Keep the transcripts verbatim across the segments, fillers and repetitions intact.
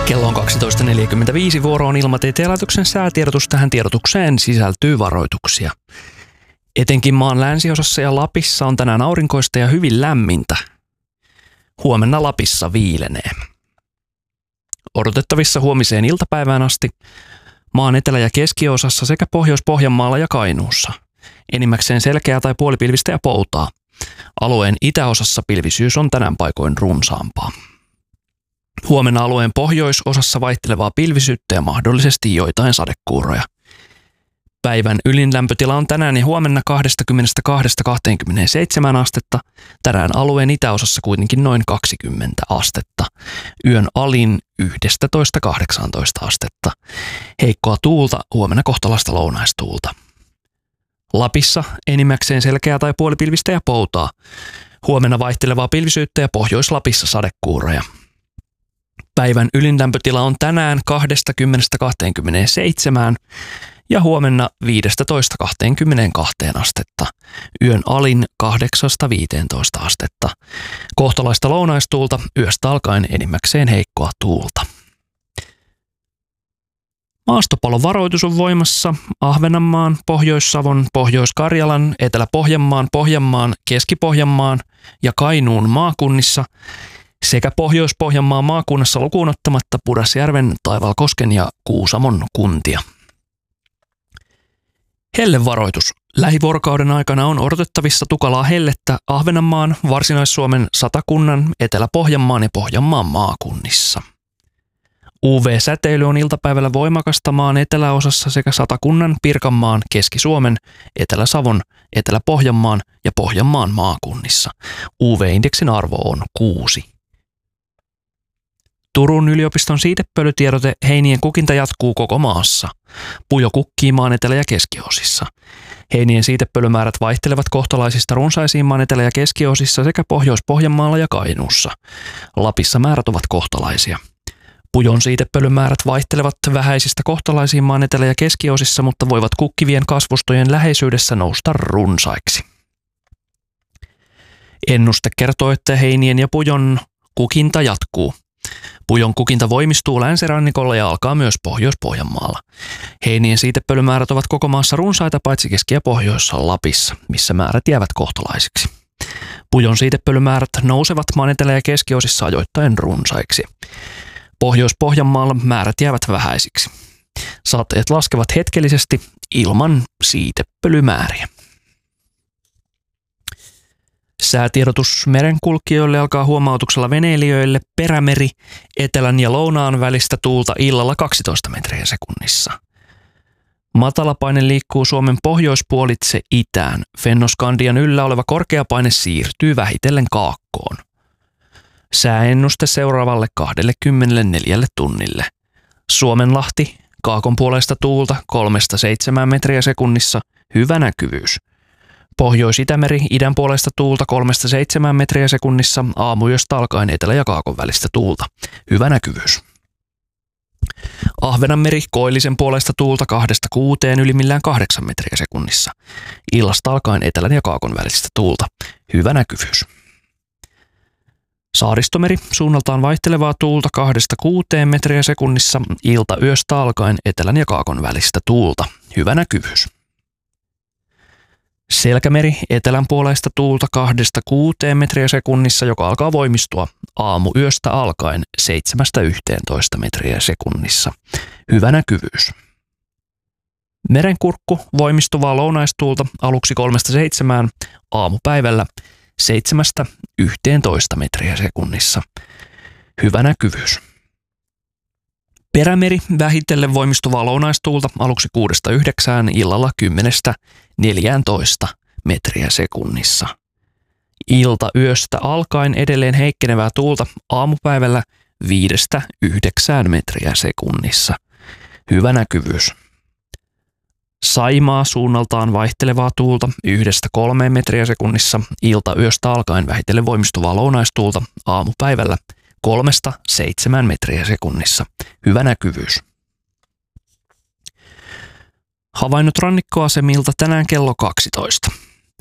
Kello on kaksitoista neljäkymmentäviisi, vuoro on Ilmatieteen laitoksen säätiedotus. Tähän tiedotukseen sisältyy varoituksia. Etenkin maan länsiosassa ja Lapissa on tänään aurinkoista ja hyvin lämmintä. Huomenna Lapissa viilenee. Odotettavissa huomiseen iltapäivään asti maan etelä- ja keskiosassa sekä Pohjois-Pohjanmaalla ja Kainuussa. Enimmäkseen selkeää tai puolipilvistä ja poutaa. Alueen itäosassa pilvisyys on tänään paikoin runsaampaa. Huomenna alueen pohjoisosassa vaihtelevaa pilvisyyttä ja mahdollisesti joitain sadekuuroja. Päivän ylin lämpötila on tänään ja huomenna kaksikymmentäkaksi kaksikymmentäseitsemän astetta, tänään alueen itäosassa kuitenkin noin kaksikymmentä astetta. Yön alin yksitoista kahdeksantoista astetta. Heikkoa tuulta, huomenna kohtalaista lounaistuulta. Lapissa enimmäkseen selkeää tai puolipilvistä ja poutaa. Huomenna vaihtelevaa pilvisyyttä ja Pohjois-Lapissa sadekuuroja. Päivän ylin lämpötila on tänään kaksikymmentä kaksikymmentäseitsemän ja huomenna viisitoista kaksikymmentäkaksi astetta. Yön alin kahdeksan viisitoista astetta. Kohtalaista lounaistuulta, yöstä alkaen enimmäkseen heikkoa tuulta. Maastopalovaroitus on voimassa Ahvenanmaan, Pohjois-Savon, Pohjois-Karjalan, Etelä-Pohjanmaan, Pohjanmaan, Keski-Pohjanmaan ja Kainuun maakunnissa sekä Pohjois-Pohjanmaan maakunnassa lukuun ottamatta Pudasjärven, Taivalkosken ja Kuusamon kuntia. Hellevaroitus. Lähivuorokauden aikana on odotettavissa tukalaa hellettä Ahvenanmaan, Varsinais-Suomen, Satakunnan, Etelä-Pohjanmaan ja Pohjanmaan maakunnissa. U V-säteily on iltapäivällä voimakasta maan eteläosassa sekä Satakunnan, Pirkanmaan, Keski-Suomen, Etelä-Savon, Etelä-Pohjanmaan ja Pohjanmaan maakunnissa. U V-indeksin arvo on kuusi. Turun yliopiston siitepölytiedote: heinien kukinta jatkuu koko maassa. Pujo kukkii maan etelä- ja keskiosissa. Heinien siitepölymäärät vaihtelevat kohtalaisista runsaisiin maan etelä- ja keskiosissa sekä Pohjois-Pohjanmaalla ja Kainuussa. Lapissa määrät ovat kohtalaisia. Pujon siitepölymäärät vaihtelevat vähäisistä kohtalaisiin maan etelä- ja keskiosissa, mutta voivat kukkivien kasvustojen läheisyydessä nousta runsaiksi. Ennuste kertoo, että heinien ja pujon kukinta jatkuu. Pujon kukinta voimistuu länsirannikolla ja alkaa myös Pohjois-Pohjanmaalla. Heinien siitepölymäärät ovat koko maassa runsaita paitsi Keski- ja Pohjoissa Lapissa, missä määrät jäävät kohtalaisiksi. Pujon siitepölymäärät nousevat maan etelä- ja keskiosissa ajoittain runsaiksi. Pohjois-Pohjanmaalla määrät jäävät vähäisiksi. Sateet laskevat hetkellisesti ilman siitepölymääriä. Säätiedotus merenkulkijoille alkaa huomautuksella veneilijöille: Perämeri, etelän ja lounaan välistä tuulta illalla kaksitoista metriä sekunnissa. Matalapaine liikkuu Suomen pohjoispuolitse itään. Fennoskandian yllä oleva korkeapaine siirtyy vähitellen kaakkoon. Sääennuste seuraavalle kaksikymmentäneljä tunnille. Suomenlahti, kaakon puolesta tuulta kolmesta seitsemään metriä sekunnissa, hyvä näkyvyys. Pohjois-Itämeri, idän puolesta tuulta kolmesta seitsemään metriä sekunnissa, aamuyöstä alkaen etelä- ja kaakon välistä tuulta, hyvä näkyvyys. Ahvenanmeri, koillisen puolesta tuulta kahdesta kuuteen, ylimmillään kahdeksan metriä sekunnissa. Illasta alkaen etelän ja kaakon välistä tuulta, hyvä näkyvyys. Saaristomeri, suunnaltaan vaihtelevaa tuulta kahdesta kuuteen metriä sekunnissa, ilta yöstä alkaen etelän ja kaakon välistä tuulta, hyvä näkyvyys. Selkämeri, etelän puolesta tuulta kahdesta kuuteen metriä sekunnissa, joka alkaa voimistua aamu yöstä alkaen seitsemästä yhteentoista metriä sekunnissa, hyvä näkyvyys. Merenkurkku, voimistuvaa lounaistuulta aluksi kolmesta seitsemään, aamupäivällä seitsemästä yhteentoista metriä sekunnissa, hyvä näkyvyys. Perämeri, vähitellen voimistuvaa lounaistuulta aluksi kuudesta yhdeksään, illalla kymmenestä neljääntoista metriä sekunnissa. Ilta yöstä alkaen edelleen heikkenevää tuulta aamupäivällä viidestä yhdeksään metriä sekunnissa, hyvä näkyvyys. Saimaa, suunnaltaan vaihtelevaa tuulta yhdestä kolmeen metriä sekunnissa, ilta yöstä alkaen vähitellen voimistuvaa lounaistuulta aamupäivällä kolmesta seitsemään metriä sekunnissa, hyvä näkyvyys. Havainnot rannikkoasemilta tänään kello kaksitoista.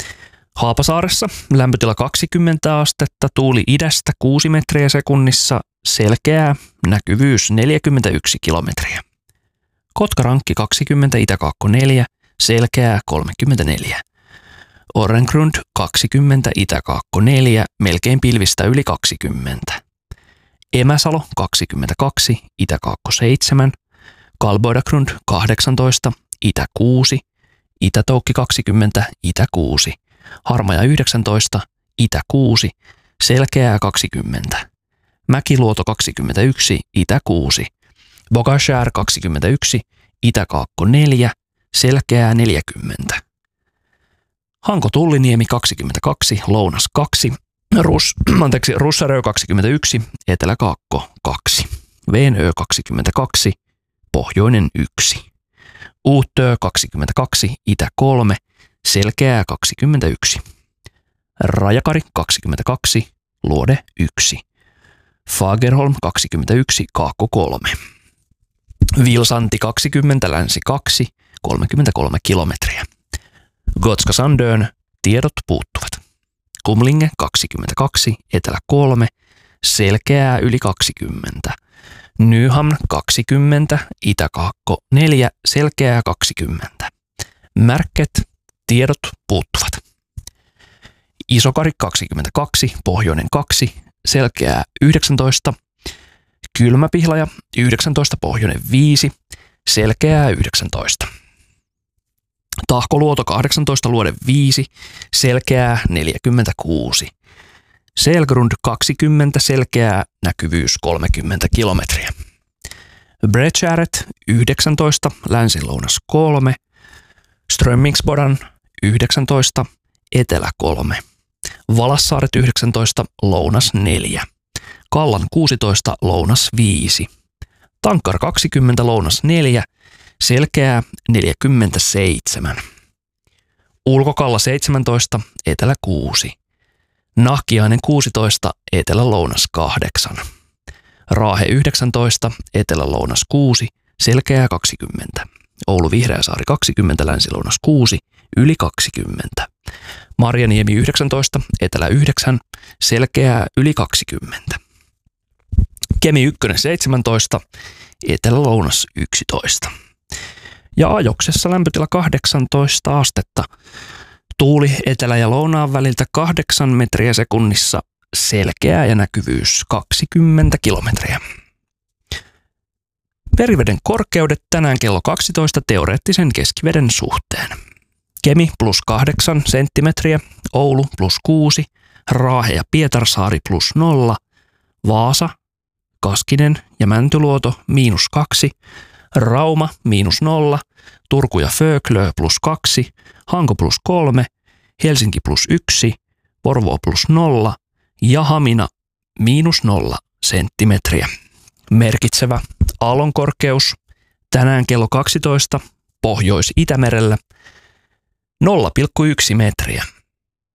Haapasaaressa lämpötila kaksikymmentä astetta, tuuli idästä kuusi metriä sekunnissa, selkeää, näkyvyys neljäkymmentäyksi kilometriä. Kotkarankki kaksikymmentä, Itäkaakko neljä, selkeää kolmekymmentäneljä. Orrengrund kaksikymmentä, Itäkaakko neljä, melkein pilvistä yli kaksikymmentä. Emäsalo kaksikymmentäkaksi, Itäkaakko seitsemän, Kalboidagrund kahdeksantoista, Itä kuusi, Itätoukki kaksikymmentä, Itä kuusi, Harmaja yhdeksäntoista, Itä kuusi, selkeää kaksikymmentä. Mäkiluoto kaksikymmentäyksi, Itä kuusi, Bogashär kaksikymmentäyksi, Itäkaakko neljä, selkeää neljäkymmentä. Hanko-Tulliniemi kaksikymmentäkaksi, Lounas kaksi, Rus, anteeksi, Russarö kaksikymmentäyksi, Etelä-Kaakko kaksi, Veenö kaksikymmentäkaksi, Pohjoinen yksi, Uutö kaksikymmentäkaksi, Itä kolme, selkeää kaksikymmentäyksi, Rajakari kaksikymmentäkaksi, Luode yksi, Fagerholm kaksikymmentäyksi, Kaakko kolme, Vilsanti kaksikymmentä, Länsi kaksi, kolmekymmentäkolme kilometriä. Gotska Sandön tiedot puuttuvat. Kumlinge kaksikymmentäkaksi, Etelä kolme, selkeää yli kaksikymmentä. Nyhamn kaksikymmentä, Itäkaakko neljä, selkeää kaksikymmentä. Märket, tiedot puuttuvat. Isokari kaksikymmentäkaksi, Pohjoinen kaksi, selkeää yhdeksäntoista. Kylmäpihlaja yhdeksäntoista, Pohjoinen viisi, selkeää yhdeksäntoista. Tahkoluoto kahdeksantoista, Luode viisi, selkeää neljäkymmentäkuusi. Selgrund kaksikymmentä, selkeää, näkyvyys kolmekymmentä kilometriä. Bredskäret yhdeksäntoista, Länsi-Lounas kolme, Strömmingsbodan yhdeksäntoista, Etelä kolme, Valassaaret yhdeksäntoista, Lounas neljä, Kallan kuusitoista, Lounas viisi, Tankkar kaksikymmentä, Lounas neljä, selkeää neljäkymmentäseitsemän. Ulkokalla seitsemäntoista, Etelä kuusi. Nahkiainen kuusitoista, Etelä-Lounas kahdeksan. Raahe yhdeksäntoista, Etelä-Lounas kuusi, selkeää kaksikymmentä. Oulu Vihreäsaari kaksikymmentä, Länsi-Lounas kuusi, yli kaksikymmentä. Marjaniemi yhdeksäntoista, Etelä yhdeksän, selkeää yli kaksikymmentä. Kemi yksi seitsemäntoista, Etelä-Lounas yksitoista. Ja Ajoksessa lämpötila kahdeksantoista astetta. Tuuli etelä- ja lounaan väliltä kahdeksan metriä sekunnissa, selkeää ja näkyvyys kaksikymmentä kilometriä. Meriveden korkeudet tänään kello kaksitoista teoreettisen keskiveden suhteen. Kemi plus kahdeksan senttimetriä, Oulu plus kuusi, Raahe ja Pietarsaari plus nolla, Vaasa, Kaskinen ja Mäntyluoto miinus kaksi, Rauma miinus nolla, Turku ja Föglö plus kaksi, Hanko plus kolme, Helsinki plus yksi, Porvoo plus nolla ja Hamina miinus nolla senttimetriä. Merkitsevä aallonkorkeus tänään kello kaksitoista Pohjois-Itämerellä nolla pilkku yksi metriä.